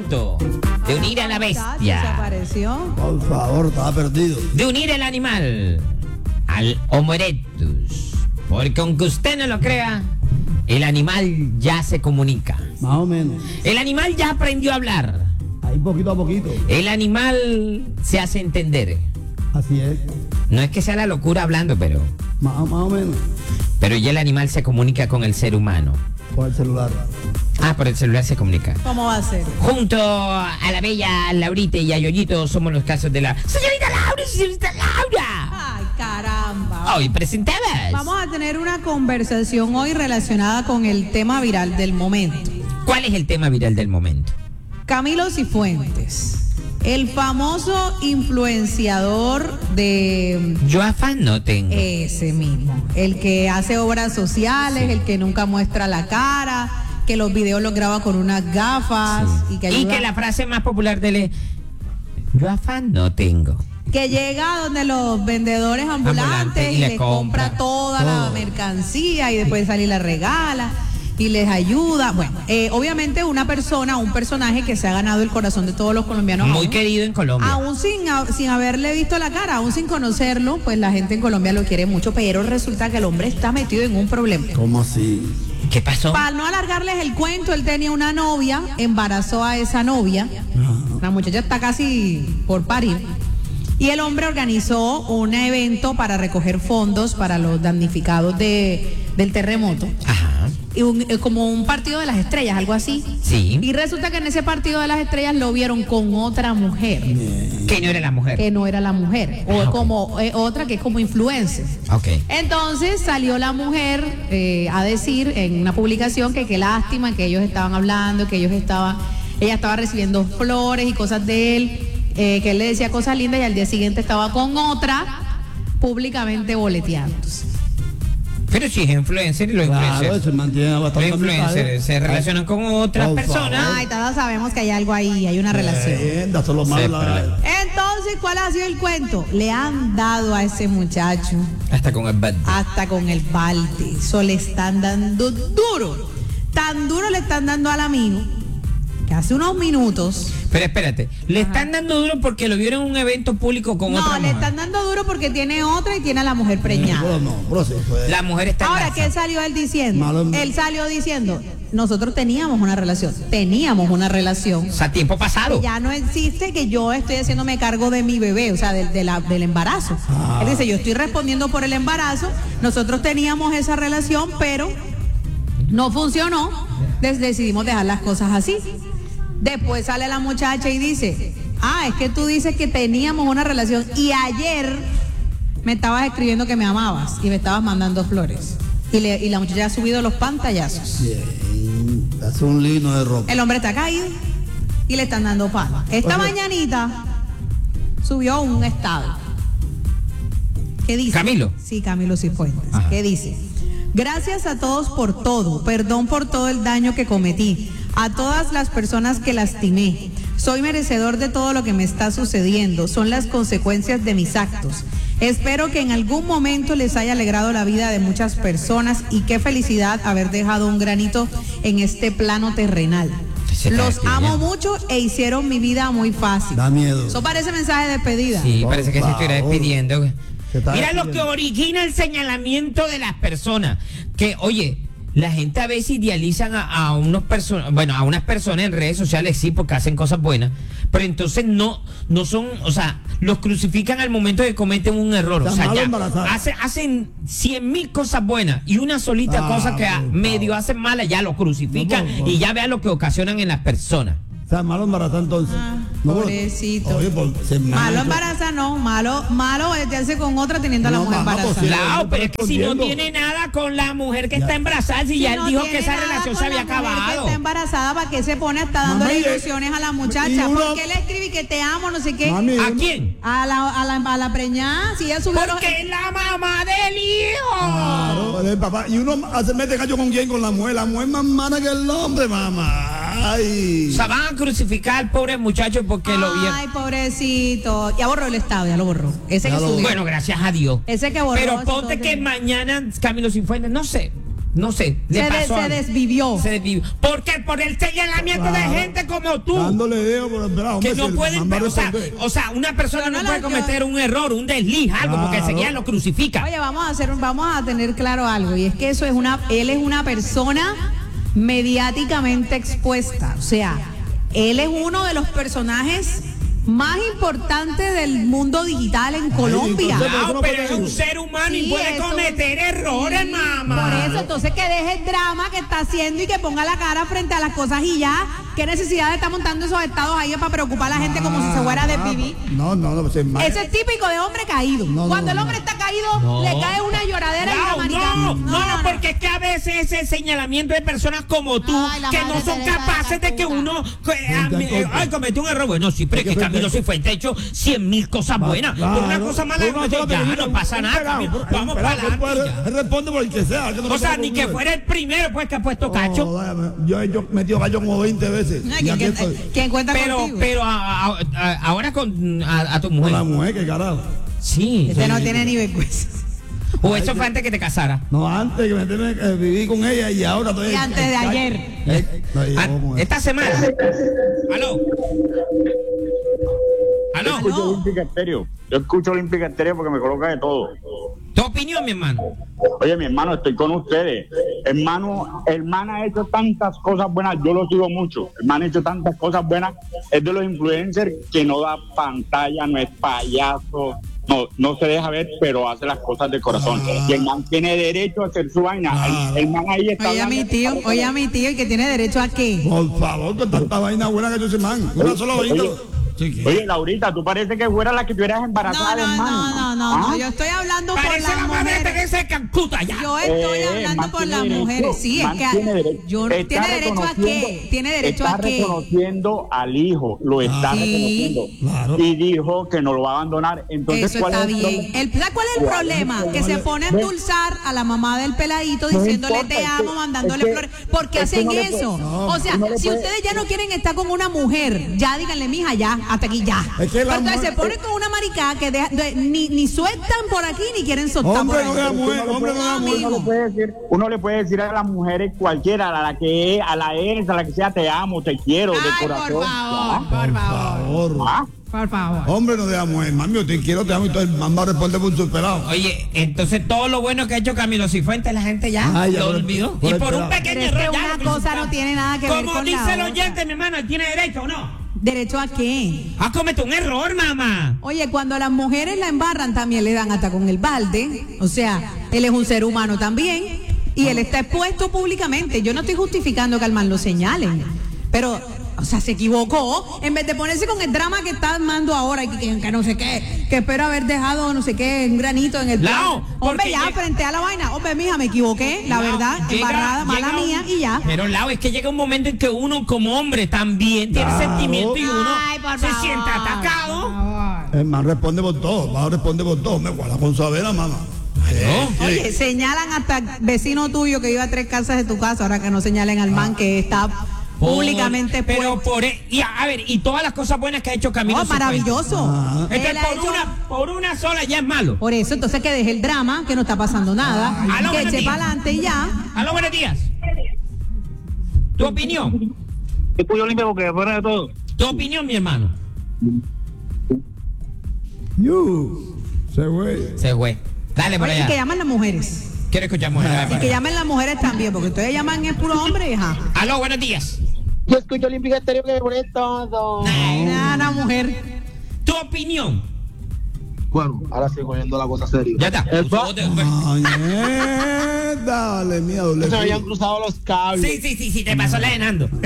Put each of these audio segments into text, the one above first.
momento de unir a la bestia. Desapareció. Por favor, estaba perdido. De unir el animal al Homo erectus. Porque aunque usted no lo crea, el animal ya se comunica. Más o menos. El animal ya aprendió a hablar. Ahí poquito a poquito. El animal se hace entender. Así es. No es que sea la locura hablando, pero Más o menos. ya el animal se comunica con el ser humano. Por el celular. Ah, por el celular se comunica. ¿Cómo va a ser? Junto a la bella Laurita y a Yoyito somos los casos de la señorita Laura, señorita Laura. Ay, caramba. Hoy presentabas. Vamos a tener una conversación hoy relacionada con el tema viral del momento. ¿Cuál es el tema viral del momento? Camilo Cifuentes, el famoso influenciador de Yo afán no tengo. ese mismo, el que hace obras sociales, Sí. el que nunca muestra la cara, que los videos los graba con unas gafas Sí. y que Y ayuda, que la frase más popular de él es Yo afán no tengo. que llega donde los vendedores ambulantes y les compra toda la mercancía y después sale y la regala y les ayuda. Bueno, obviamente un personaje que se ha ganado el corazón de todos los colombianos. Muy querido en Colombia. Aún sin haberle visto la cara, aún sin conocerlo, pues la gente en Colombia lo quiere mucho, pero resulta que el hombre está metido en un problema. ¿Cómo así? ¿Qué pasó? Para no alargarles el cuento, él tenía una novia, embarazó a esa novia, la muchacha está casi por parir, y el hombre organizó un evento para recoger fondos para los damnificados del terremoto. Ajá. Y como un partido de las estrellas, algo así. Sí. Y resulta que en ese partido de las estrellas lo vieron con otra mujer, Que no era la mujer. que no era la mujer, o ok. como otra que es como influencer. Ok. Entonces salió la mujer a decir en una publicación que qué lástima que ellos estaban hablando, que ella estaba recibiendo flores y cosas de él, que él le decía cosas lindas y al día siguiente estaba con otra públicamente boleteándose. Pero si es influencer y los Claro, influencers. eso mantiene Los bastante influencers amistades. se relacionan con otras Por personas. favor. Ay, todos sabemos que hay algo ahí, hay una relación. Eso es lo malo. Sí, Entonces, ¿cuál ha sido el cuento? Le han dado a ese muchacho Hasta con el bad. hasta con el balde. Eso le están dando duro. Tan duro le están dando al amigo que hace unos minutos. Pero espérate, le están dando duro porque lo vieron en un evento público con otra No, le mujer. están dando duro porque tiene otra y tiene a la mujer preñada. Pero sí, fue. La mujer está Ahora, ¿qué embarazada. salió él diciendo? Malo. Él salió diciendo, nosotros teníamos una relación. Teníamos una relación. O sea, tiempo pasado. Ya no existe que yo estoy haciéndome cargo de mi bebé, o sea, del embarazo. Él dice, yo estoy respondiendo por el embarazo, nosotros teníamos esa relación, pero no funcionó, decidimos dejar las cosas así. Después sale la muchacha y dice, es que tú dices que teníamos una relación y ayer me estabas escribiendo que me amabas y me estabas mandando flores. Y la muchacha ha subido los pantallazos. Bien. Hace un lino de ropa. El hombre está caído y le están dando palo. Esta mañanita subió un estado. ¿Qué dice? ¿Camilo? Sí, Camilo Cifuentes. Ajá. ¿Qué dice? Gracias a todos por todo. Perdón por todo el daño que cometí. A todas las personas que lastimé. Soy merecedor de todo lo que me está sucediendo. Son las consecuencias de mis actos. Espero que en algún momento les haya alegrado la vida de muchas personas y qué felicidad haber dejado un granito en este plano terrenal. Se está Los despidiendo. amo mucho e hicieron mi vida muy fácil. Da miedo. Eso parece mensaje de despedida. Sí, Por parece que se estuviera favor. despidiendo. Se está Mira lo que despidiendo. origina el señalamiento de las personas. Que, oye, la gente a veces idealizan a unas personas en redes sociales, sí, porque hacen cosas buenas, pero entonces no son, o sea, los crucifican al momento de que cometen un error. Está O sea, malo ya embarazar. hacen 100,000 cosas buenas y una solita cosa que por medio favor. hacen mala, ya lo crucifican No, por favor. y ya vean lo que ocasionan en las personas. O sea, malo embarazar entonces. Pobrecito. Oye, Malo embaraza no, malo es meterse con otra teniendo a la No, mujer mamá, embarazada. pues, sí. Claro, pero es que si no respondiendo. tiene nada con la mujer que Ya. está embarazada, si Si ya él no dijo que tiene esa nada relación con se había la mujer que acabado. está embarazada, ¿para qué se pone hasta dándole Mami, ilusiones a la y muchacha? uno- ¿Por qué le escribí que te amo, no sé qué? Mami, ¿A quién? A la preñada, si ella subió los... Porque es la mamá del hijo. Claro, el papá. Y uno se mete gallo con quién, con la mujer. La mujer más mana que el hombre, mamá. Ay. O sea, van a crucificar al pobre muchacho porque lo vieron. Ay, pobrecito. Ya borró el estado, ya lo borró. Ese Ya que lo- subió. Bueno, gracias a Dios. Ese que borró. Pero ese ponte todo que mañana Camilo Cifuentes, no sé, no sé, le pasó se algo. desvivió. Se desvivió. ¿Por qué? Por el señalamiento de gente como tú. Dándole dedo por el brazo. Que no pueden, o o sea, una persona Yo no no puede la- cometer un error, un desliz, algo, porque Claro. enseguida lo crucifica. Oye, vamos a tener claro algo, y es que él es una persona mediáticamente expuesta. O sea, él es uno de los personajes más importantes del mundo digital en Colombia. entonces, Claro, pero es un ser humano y Sí, puede es un- cometer errores, Sí, mamá. Por eso, entonces que deje el drama que está haciendo y que ponga la cara frente a las cosas y ya. ¿Qué necesidad de estar montando esos estados ahí para preocupar a la gente como si se fuera a desvivir? No, pues, Eso es típico de hombre caído. No, Cuando no, el no. hombre está caído, No. le cae una lloradera y una marica. No, porque es que a veces ese señalamiento de personas como tú, Ay, la que madre no son Teresa de capaces de que Calcuta. uno, ay, cometió un error. Bueno, sí, pero es que Camilo Cifuentes ha hecho 100.000 cosas buenas. Por una cosa mala, ya no pasa nada, Camilo. Vamos para adelante. Él responde por el que sea. que no O sea, me ni que preocupe. fuera el primero, pues, que ha puesto cacho. Yo he metido gallo como 20 veces. Ay, Y aquí estoy. ¿Quién cuenta contigo? Pero ahora con a tu Con la mujer. mujer, que carajo. Sí. Este no tiene ni vergüenza. O eso fue antes que te casara. No, antes que meterme, viví con ella y ahora estoy. Y antes de ayer. No, y Ah, ¿cómo es? esta semana. ¿Aló? ¿Aló? Escucho Olímpica Estéreo. Yo escucho Olímpica Estéreo porque me coloca de todo. ¿Tu opinión, mi hermano? Oye, mi hermano, estoy con ustedes. Hermano ha hecho tantas cosas buenas, yo lo sigo mucho. Hermano ha hecho tantas cosas buenas. Es de los influencers que no da pantalla, no es payaso, no se deja ver, pero hace las cosas de corazón. Y el man tiene derecho a hacer su vaina. El man ahí está. Oye a mi tío, ¿y que tiene derecho a qué? Por favor, con tanta vaina buena que yo ese man. Una sola vaina. Oye, Laurita, tú parece que fuera la que tuvieras embarazada del man. No, yo estoy hablando por Parece las la madre mujeres. Teresa de Calcuta ya. Yo estoy hablando man por tiene las derecho, mujeres. Sí, es man que tiene derecho. ¿tiene derecho a qué? ¿Tiene derecho a qué? Está reconociendo al hijo, lo está Sí. reconociendo. Claro. Y dijo que no lo va a abandonar. Entonces, Eso ¿cuál está es el bien. problema? ¿Sabes cuál es el problema? Que se pone a endulzar a la mamá del peladito No diciéndole importa, te es amo, que- mandándole es que- flores. ¿Por qué es que hacen no le eso? puede- O sea, no le si puede- ustedes ya no quieren estar con una mujer, ya díganle, mija, ya, hasta aquí ya. Es que la Pero entonces mujer- se pone con una maricada que ni sueltan por aquí ni quieren soltar Hombre, por no ahí. vea mujer, hombre, no vea mujer. Uno le puede decir a las mujeres cualquiera, a la que es, a la ex, a la que sea, te amo, te quiero, de Ay, corazón. por favor, por favor, ¿Ah? por favor. Hombre, no vea mujer. Mami, yo te quiero, te amo y todo el man va a responder por su pelado. Oye, entonces todo lo bueno que ha hecho Camilo Cifuentes, la gente ya Ay, ya lo por el- olvidó. por Y el por un pelado. pequeño Pero es que error ya una lo cosa crucificaron. no tiene nada que ver Como con la dice el otra. oyente, mi hermano, ¿tiene derecho o no? ¿Derecho a qué? Has cometido un error, mamá. Oye, cuando las mujeres la embarran también le dan hasta con el balde. O sea, él es un ser humano también y él está expuesto públicamente. Yo no estoy justificando que al man lo señalen, pero, o sea, se equivocó. En vez de ponerse con el drama que está armando ahora, que no sé qué, que espero haber dejado no sé qué, un granito en el Lao, plato. porque Hombre, ya, llega- frente a la vaina. Hombre, mija, me equivoqué, la Lao, verdad, llega- embarrada, mala llega un- mía y ya. Pero Lau, es que llega un momento en que uno como hombre también tiene Claro. sentimiento y uno Ay, por se favor, siente atacado. por favor. El man responde por todo, va a responder por todo. Me guarda con Sabela, mamá. ¿No? Oye, señalan hasta vecino tuyo que iba a 3 casas de tu casa, ahora que no señalen al man que está públicamente pero expuesto. y a ver, y todas las cosas buenas que ha hecho Camilo Oh, Cifuentes. maravilloso. Él Entonces, ha hecho- por una sola ya es malo. Por eso, entonces que deje el drama, que no está pasando nada, Aló, que buenos eche días. para adelante y ya. Aló, buenos días. ¿Tu opinión? Escucho limpio porque fuera de todo. ¿Tu opinión, mi hermano? Se güey. Se fue. Dale por Oye, y que allá. llaman las mujeres. Quiero escuchar mujeres. Y que llamen las mujeres también, porque ustedes llaman es puro hombre, hija. Aló, buenos días. Yo escucho Olímpica Estéreo que me pone todo. Nada, mujer. ¿Tu opinión? Bueno, ahora estoy cogiendo la cosa seria. Ya está. Ay, dale, mía, doble. Se me habían cruzado los cables. Sí, te pasó la enando. ¿Tu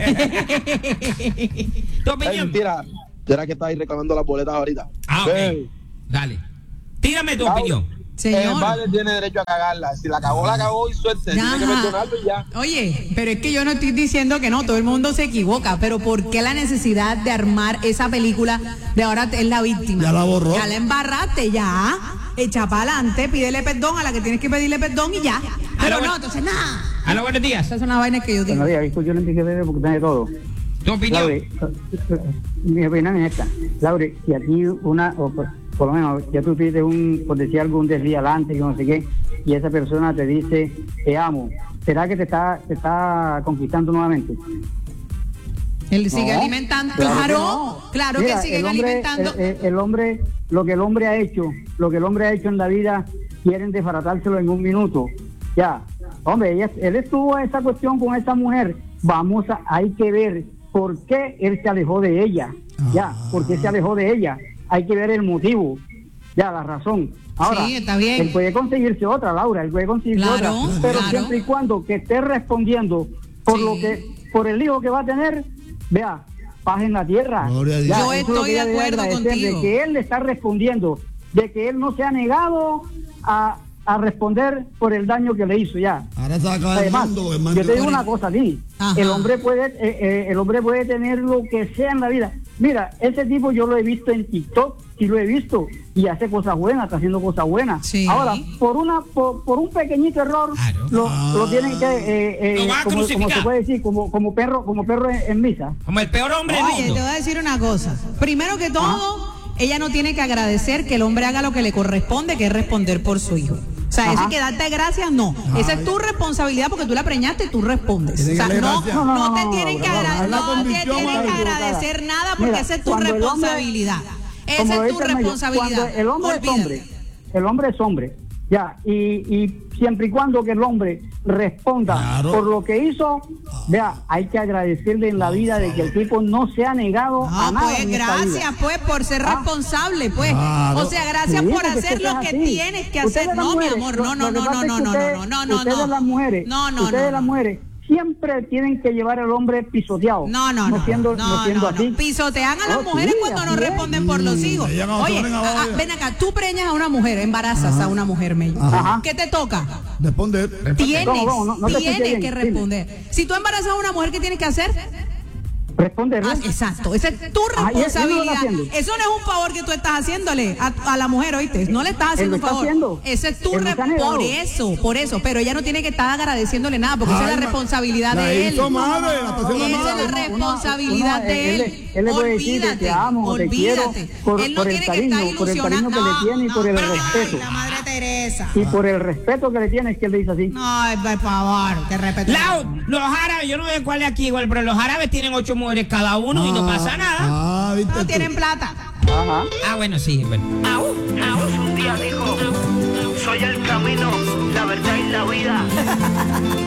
Ay, opinión? mentira. ¿Será que estáis reclamando las boletas ahorita? Ah, ok. Ey, Dale. Tírame tu Claro. opinión. el Señor. vale tiene derecho a cagarla. Si la cagó y suerte. Tiene que Ajá. perdonarlo y ya. Oye, pero es que yo no estoy diciendo que no, todo el mundo se equivoca, pero ¿por qué la necesidad de armar esa película de ahora es la víctima? Ya la borró. Ya la embarraste, ya. Echa para adelante, pídele perdón a la que tienes que pedirle perdón y ya. Pero Aló, no, entonces nada. Aló, buenos días. Esas son las vainas que yo digo. Buenos días, escucho Olímpica Estéreo porque tiene todo. ¿Tu opinión? Laure, mi opinión es esta. Laure, si aquí por lo menos, ya tú pides por decir algo, un desvialante, que no sé qué, y esa persona te dice, te amo, ¿será que te está conquistando nuevamente? Él sigue No, alimentando. claro que Claro, no. claro Mira, que siguen el hombre, alimentando. el hombre, lo que el hombre ha hecho en la vida, quieren desbaratárselo en un minuto. Ya, hombre, él estuvo en esa cuestión con esa mujer. Hay que ver por qué él se alejó de ella. Ya, por qué se alejó de ella. Hay que ver el motivo, ya, la razón. Ahora, Sí, está bien. él puede conseguirse otra, Laura, él puede conseguirse Claro, otra, pero claro. siempre y cuando que esté respondiendo por Sí. por el hijo que va a tener, vea, paz en la tierra. Gloria a Dios. Yo eso es lo estoy que de ella debe acuerdo agradecer, contigo. de que él le está respondiendo, de que él no se ha negado a responder por el daño que le hizo ya. Ahora se acaba el Además, mundo, hermano. yo te digo una cosa a ti, Ajá. el hombre puede tener lo que sea en la vida. Mira, ese tipo yo lo he visto en TikTok, sí lo he visto, y hace cosas buenas, está haciendo cosas buenas. Sí. Ahora, por un pequeñito error, Claro. lo tienen que, Lo van a como crucificar. se puede decir, como perro en misa. Como el peor hombre del Oye, mundo. te voy a decir una cosa. Primero que todo, ella no tiene que agradecer que el hombre haga lo que le corresponde, que es responder por su hijo. O sea, eso Ajá. que darte gracias, no. Esa es tu responsabilidad porque tú la preñaste y tú respondes. O Tiene que sea, darle no, gracias. no te tienen que Laura, agradecer, la no te convicción tienen más que equivocada. agradecer nada porque Mira, esa es tu cuando el hombre- responsabilidad. Como Esa lo es tu dice el mayor, responsabilidad. cuando el hombre es Olvídate. hombre, el hombre es hombre, ya, y siempre y cuando que el hombre responda Claro. por lo que hizo, vea, hay que agradecerle en la vida de que el tipo no se ha negado a Ah, nada. pues en esta gracias, vida. pues, por ser responsable, pues. Claro. O sea, gracias Sí, por porque hacer es lo que así. tienes que Ustedes hacer. las No, mi mujeres, amor, lo- no, no, lo que no, pasa no, es no, que no, no, no, ustedes no. las mujeres, No, no, ustedes no, las no. mujeres siempre tienen que llevar al hombre pisoteado. No siendo así. Pisotean a las No, mujeres sí, cuando no así es. responden por los hijos. ellas no se Oye, ponen abajo ya. ven acá, tú preñas a una mujer, embarazas a una mujer, Mello. Ajá. ¿Qué te toca? Responder. Tienes, ¿Cómo? No te escuché tienes bien, que dime. responder. Si tú embarazas a una mujer, ¿qué tienes que hacer? Responderle. Exacto, esa es tu Ah, y eso no lo está responsabilidad. haciendo. Eso no es un favor que tú estás haciéndole a la mujer, ¿oíste? No le estás haciendo Él un lo está favor. haciendo. Ese es tu Él no se ha negado. por eso, pero ella no tiene que estar agradeciéndole nada, porque esa es Ay, la responsabilidad la de él. hizo madre, la está haciendo Esa es madre. la responsabilidad de él. Él le puede decir que te amo, te quiero, Olvídate. por Él no el tiene que cariño, estar por el cariño que ilusionado. le tiene y por el respeto. Ay, la madre Teresa. Y por el respeto que le tiene es que él le dice así. Ay, por favor, que respeto. Lau, los árabes, yo no sé cuál es aquí igual, pero los árabes tienen 8 mujeres cada uno y no pasa nada. Ah, viste No tú. tienen plata. Ajá. Ah, bueno, sí, bueno. Un día dijo, soy el camino, la verdad y la vida.